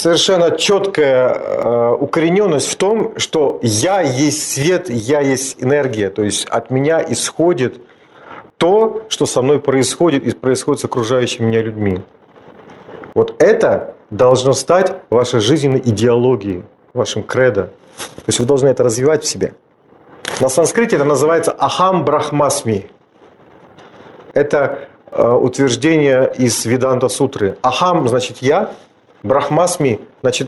совершенно четкая укорененность в том, что я есть свет, я есть энергия. То есть от меня исходит то, что со мной происходит и происходит с окружающими меня людьми. Вот это должно стать вашей жизненной идеологией, вашим кредо. То есть вы должны это развивать в себе. На санскрите это называется ахам брахмасми. Это утверждение из Веданта сутры. Ахам значит я, брахмасми значит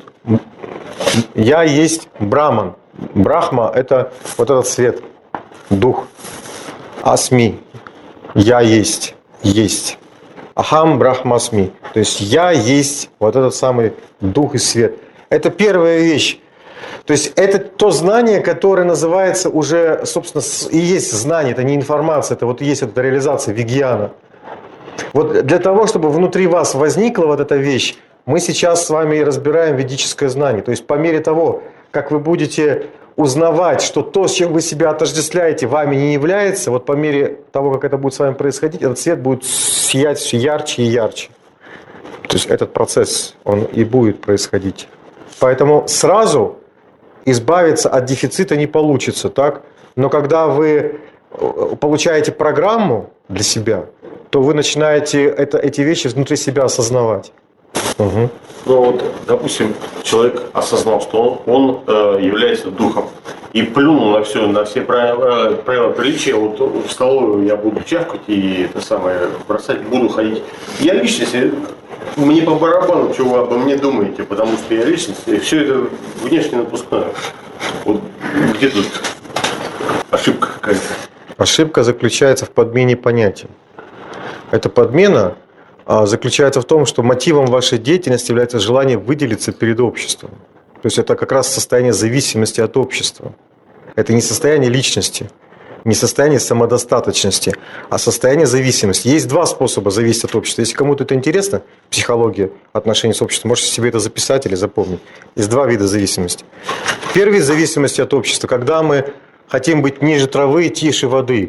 я есть браман. Брахма это вот этот свет, дух. Асми я есть, есть. Ахам брахмасми. То есть я есть вот этот самый дух и свет. Это первая вещь. То есть это то знание, которое называется уже, собственно, и есть знание, это не информация, это вот и есть эта реализация вигьяна. Вот для того, чтобы внутри вас возникла вот эта вещь, мы сейчас с вами разбираем ведическое знание. То есть по мере того, как вы будете узнавать, что то, с чем вы себя отождествляете, вами не является, вот по мере того, как это будет с вами происходить, этот свет будет сиять все ярче и ярче. То есть этот процесс, он и будет происходить. Поэтому сразу избавиться от дефицита не получится, так? Но когда вы получаете программу для себя, то вы начинаете эти вещи внутри себя осознавать. Угу. Ну вот, допустим, человек осознал, что он является духом и плюнул на все правила приличия. Вот в столовую я буду чавкать и это самое бросать, буду ходить. Я личность, мне по барабану, что вы обо мне думаете, потому что я личность, и все это внешне напускное. Вот где тут ошибка какая-то? Ошибка заключается в подмене понятий. Эта подмена заключается в том, что мотивом вашей деятельности является желание выделиться перед обществом. То есть это как раз состояние зависимости от общества. Это не состояние личности, не состояние самодостаточности, а состояние зависимости. Есть два способа зависеть от общества. Если кому-то это интересно, психология отношений с обществом, можете себе это записать или запомнить. Есть два вида зависимости. Первый вид зависимости от общества, когда мы хотим быть ниже травы, тише воды.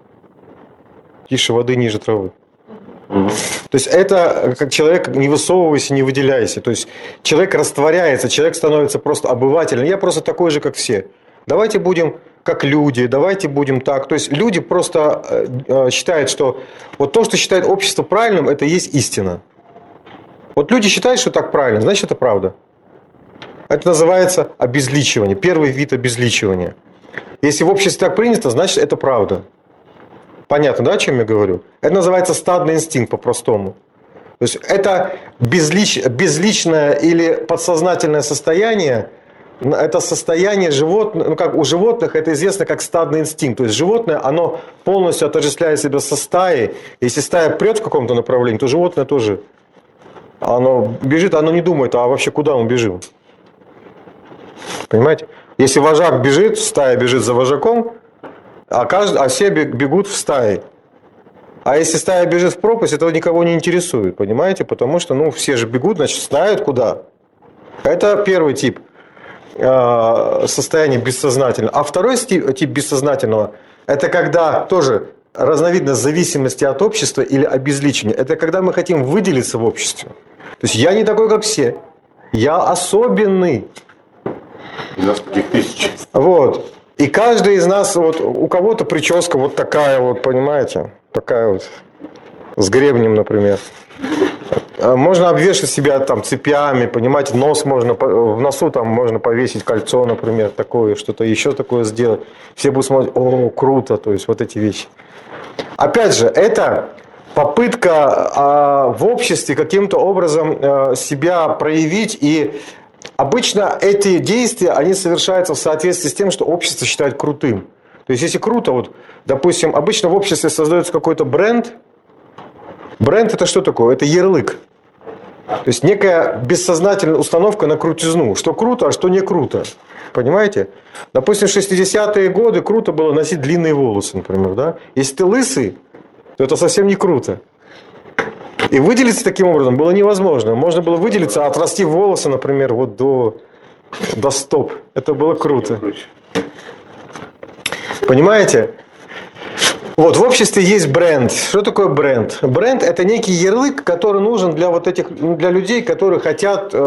Тише воды, ниже травы. То есть это как человек, не высовывайся, не выделяйся. То есть человек растворяется, человек становится просто обывателем. Я просто такой же, как все. Давайте будем как люди, давайте будем так. То есть люди просто считают, что вот то, что считает общество правильным, это и есть истина. Вот люди считают, что так правильно, значит это правда. Это называется обезличивание, первый вид обезличивания. Если в обществе так принято, значит это правда. Понятно, да, о чем я говорю? Это называется стадный инстинкт по-простому. То есть это безличное или подсознательное состояние, это состояние животных, ну как у животных это известно как стадный инстинкт. То есть животное, оно полностью отождествляет себя со стаей. Если стая прет в каком-то направлении, то животное тоже. Оно бежит, оно не думает, а вообще куда он бежит. Понимаете? Если вожак бежит, стая бежит за вожаком, а все бегут в стае. А если стая бежит в пропасть, это никого не интересует, понимаете? Потому что, все же бегут, значит, знают куда. Это первый тип состояния бессознательного. А второй тип бессознательного, это когда тоже разновидность зависимости от общества или обезличения. Это когда мы хотим выделиться в обществе. То есть я не такой, как все. Я особенный. У нас таких тысяч. Вот. И каждый из нас, вот у кого-то прическа вот такая вот, понимаете? Такая вот, с гребнем, например. Можно обвешать себя там цепями, понимаете, нос можно, в носу там можно повесить кольцо, например, такое, что-то еще такое сделать. Все будут смотреть, о, круто, то есть вот эти вещи. Опять же, это попытка в обществе каким-то образом себя проявить, и обычно эти действия, они совершаются в соответствии с тем, что общество считает крутым. То есть, если круто, вот, допустим, обычно в обществе создается какой-то бренд. Бренд – это что такое? Это ярлык. То есть, некая бессознательная установка на крутизну. Что круто, а что не круто. Понимаете? Допустим, в 60-е годы круто было носить длинные волосы, например. Да? Если ты лысый, то это совсем не круто. И выделиться таким образом было невозможно. Можно было выделиться, отрастив волосы, например, вот до стоп. Это было круто. Понимаете? Вот в обществе есть бренд. Что такое бренд? Бренд – это некий ярлык, который нужен для людей, которые хотят